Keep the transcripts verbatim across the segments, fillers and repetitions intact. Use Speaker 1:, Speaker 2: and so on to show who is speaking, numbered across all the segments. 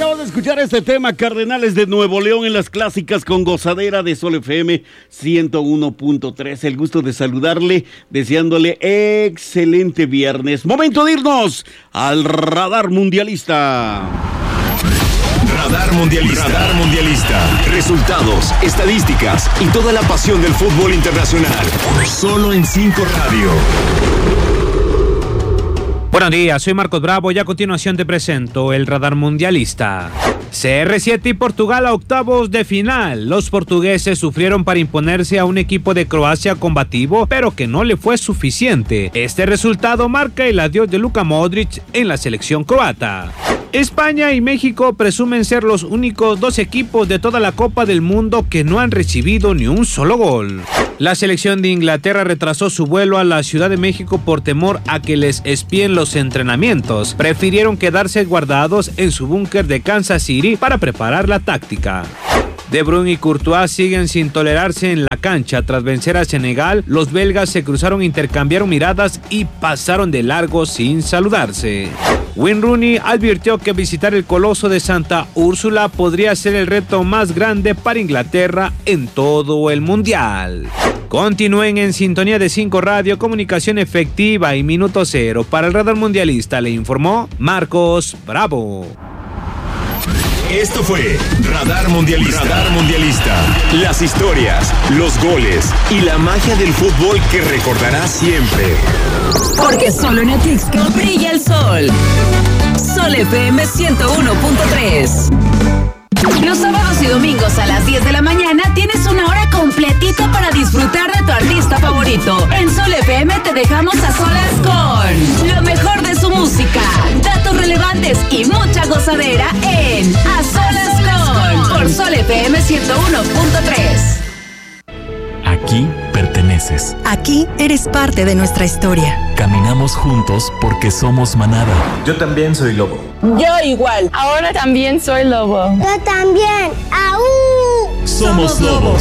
Speaker 1: Acabas de escuchar este tema, Cardenales de Nuevo León en las clásicas con gozadera de Sol F M ciento uno punto tres. El gusto de saludarle, deseándole excelente viernes. Momento de irnos al Radar Mundialista.
Speaker 2: Radar Mundialista. Radar Mundialista. Resultados, estadísticas y toda la pasión del fútbol internacional. Solo en cinco Radio.
Speaker 3: Buenos días, soy Marcos Bravo y a continuación te presento el Radar Mundialista. C R siete y Portugal a octavos de final. Los portugueses sufrieron para imponerse a un equipo de Croacia combativo, pero que no le fue suficiente. Este resultado marca el adiós de Luka Modric en la selección croata. España y México presumen ser los únicos dos equipos de toda la Copa del Mundo que no han recibido ni un solo gol. La selección de Inglaterra retrasó su vuelo a la Ciudad de México por temor a que les espíen los entrenamientos. Prefirieron quedarse guardados en su búnker de Kansas City para preparar la táctica. De Bruyne y Courtois siguen sin tolerarse en la cancha. Tras vencer a Senegal, los belgas se cruzaron, intercambiaron miradas y pasaron de largo sin saludarse. Wayne Rooney advirtió que visitar el Coloso de Santa Úrsula podría ser el reto más grande para Inglaterra en todo el Mundial. Continúen en sintonía de cinco Radio, comunicación efectiva y minuto cero. Para el Radar Mundialista le informó Marcos Bravo.
Speaker 2: Esto fue Radar Mundialista. Radar Mundialista. Las historias, los goles y la magia del fútbol que recordarás siempre.
Speaker 4: Porque solo en Atlixco brilla el sol. Sol F M ciento uno punto tres. Los sábados y domingos a las diez de la mañana tienes una hora completita para disfrutar de tu artista favorito. En Sol F M te dejamos a solas con lo mejor de su música, datos relevantes y mucha gozadera en A Solas con por Sol F M ciento uno punto tres.
Speaker 5: Aquí perteneces.
Speaker 6: Aquí eres parte de nuestra historia.
Speaker 5: Caminamos juntos porque somos manada.
Speaker 7: Yo también soy lobo.
Speaker 8: Yo igual. Ahora también soy lobo.
Speaker 9: Yo también. ¡Aú!
Speaker 5: Somos lobos.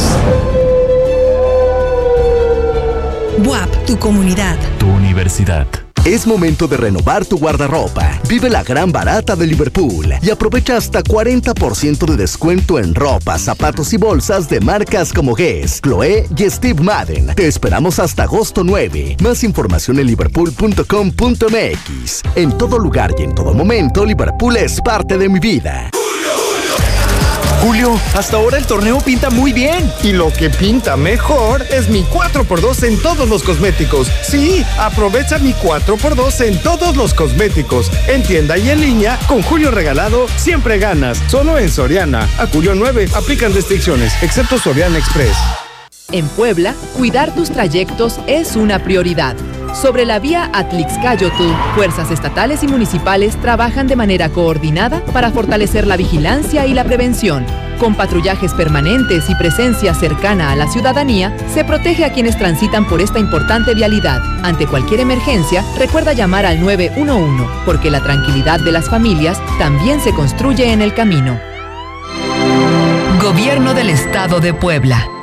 Speaker 6: B U A P, tu comunidad.
Speaker 5: Tu universidad.
Speaker 10: Es momento de renovar tu guardarropa. Vive la gran barata de Liverpool y aprovecha hasta cuarenta por ciento de descuento en ropa, zapatos y bolsas de marcas como Guess, Chloé y Steve Madden. Te esperamos hasta agosto nueve. Más información en liverpool punto com punto m x. En todo lugar y en todo momento, Liverpool es parte de mi vida.
Speaker 11: Julio, hasta ahora el torneo pinta muy bien. Y lo que pinta mejor es mi cuatro por dos en todos los cosméticos. Sí, aprovecha mi cuatro por dos en todos los cosméticos. En tienda y en línea, con Julio regalado, siempre ganas. Solo en Soriana. A Julio nueve, aplican restricciones, excepto Soriana Express.
Speaker 12: En Puebla, cuidar tus trayectos es una prioridad. Sobre la vía Atlixcáyotl, fuerzas estatales y municipales trabajan de manera coordinada para fortalecer la vigilancia y la prevención. Con patrullajes permanentes y presencia cercana a la ciudadanía, se protege a quienes transitan por esta importante vialidad. Ante cualquier emergencia, recuerda llamar al nueve uno uno, porque la tranquilidad de las familias también se construye en el camino.
Speaker 4: Gobierno del Estado de Puebla.